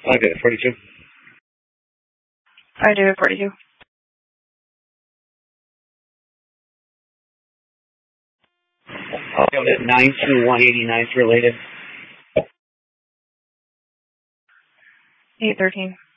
Okay, 42. I do 42. I'll go to 92189 related. 813.